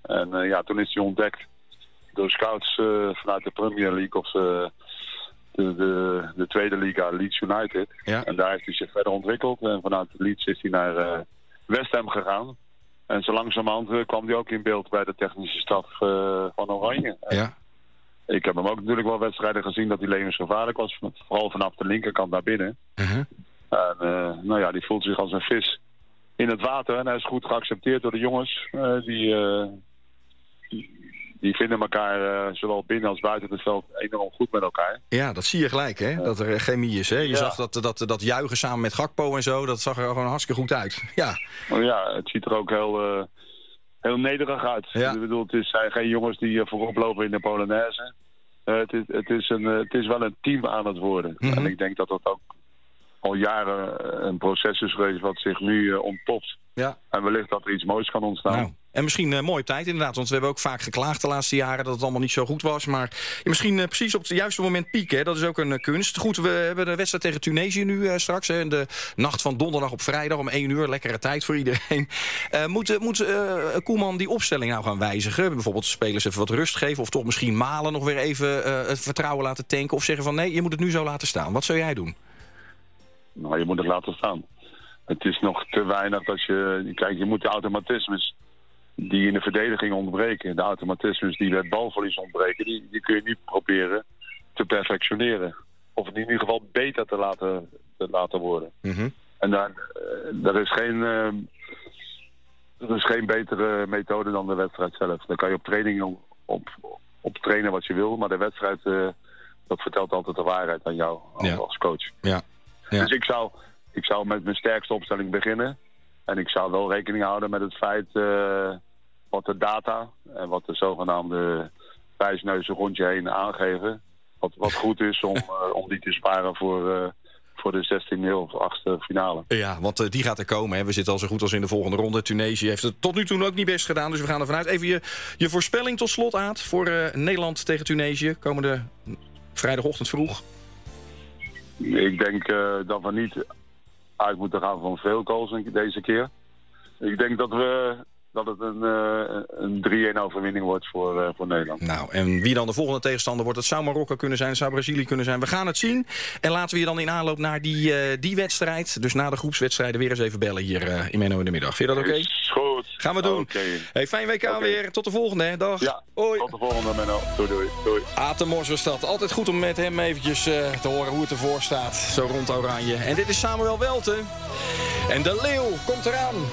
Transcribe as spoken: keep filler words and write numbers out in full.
En uh, ja, toen is hij ontdekt door scouts uh, vanuit de Premier League of uh, de, de, de tweede liga, Leeds United. Ja. En daar heeft hij zich verder ontwikkeld. En vanuit Leeds is hij naar uh, West Ham gegaan. En zo langzamerhand uh, kwam hij ook in beeld bij de technische staf uh, van Oranje. Ja. Ik heb hem ook natuurlijk wel wedstrijden gezien dat hij levensgevaarlijk was. Vooral vanaf de linkerkant naar binnen. Uh-huh. En uh, nou ja, die voelt zich als een vis in het water. En hij is goed geaccepteerd door de jongens. Uh, die, uh, die, die vinden elkaar uh, zowel binnen als buiten het veld enorm goed met elkaar. Ja, dat zie je gelijk, hè? Dat er chemie is, hè? Je ja. zag dat, dat, dat juichen samen met Gakpo en zo. Dat zag er gewoon hartstikke goed uit. Ja, Oh ja, het ziet er ook heel, uh, heel nederig uit. Ja. Ik bedoel, het zijn geen jongens die uh, voorop lopen in de Polonaise. Uh, het, is, het, is een, uh, het is wel een team aan het worden. Mm-hmm. En ik denk dat dat ook al jaren een proces is geweest wat zich nu uh, ontpopt. ja. En wellicht dat er iets moois kan ontstaan. Nou. En misschien uh, mooi op tijd inderdaad, want we hebben ook vaak geklaagd de laatste jaren dat het allemaal niet zo goed was. Maar ja, misschien uh, precies op het juiste moment pieken, hè? Dat is ook een uh, kunst. Goed, we hebben de wedstrijd tegen Tunesië nu uh, straks. Hè? De nacht van donderdag op vrijdag om één uur. Lekkere tijd voor iedereen. Uh, moet moet uh, Koeman die opstelling nou gaan wijzigen? Bijvoorbeeld spelers even wat rust geven of toch misschien Malen nog weer even uh, het vertrouwen laten tanken? Of zeggen van nee, je moet het nu zo laten staan. Wat zou jij doen? Nou, je moet het laten staan. Het is nog te weinig dat je... Kijk, je moet de automatismes die in de verdediging ontbreken, de automatismes die bij balverlies ontbreken, die, die kun je niet proberen te perfectioneren. Of in ieder geval beter te laten, te laten worden. Mm-hmm. En daar, daar is geen... Uh, er is geen betere methode dan de wedstrijd zelf. Dan kan je op training op, op, op trainen wat je wil, maar de wedstrijd, uh, dat vertelt altijd de waarheid aan jou als, ja. als coach. Ja. Ja. Dus ik zou, ik zou met mijn sterkste opstelling beginnen. En ik zou wel rekening houden met het feit uh, wat de data en wat de zogenaamde wijsneuzen rond je heen aangeven. Wat, wat goed is om, uh, om die te sparen voor, uh, voor de zestiende of achtste finale. Ja, want uh, die gaat er komen. Hè. We zitten al zo goed als in de volgende ronde. Tunesië heeft het tot nu toe ook niet best gedaan. Dus we gaan ervan uit. Even je, je voorspelling tot slot, Aad, voor uh, Nederland tegen Tunesië. Komende vrijdagochtend vroeg. Ik denk uh, dat we niet uit moeten gaan van veel goals deze keer. Ik denk dat, we, dat het een, uh, een drie-een overwinning wordt voor, uh, voor Nederland. Nou, en wie dan de volgende tegenstander wordt, het zou Marokko kunnen zijn, het zou Brazilië kunnen zijn. We gaan het zien. En laten we je dan in aanloop naar die, uh, die wedstrijd, dus na de groepswedstrijden, weer eens even bellen hier uh, in Menno in de middag. Vind je dat oké? Okay? Is goed. Gaan we doen. Okay. Hey, fijn W K okay. weer. Tot de volgende, hè. Dag. Ja, hoi. Tot de volgende, Menno. Doei, doei. doei. Aad de Mos was dat. Altijd goed om met hem eventjes uh, te horen hoe het ervoor staat. Zo rond Oranje. En dit is Samuel Welten. En de leeuw komt eraan.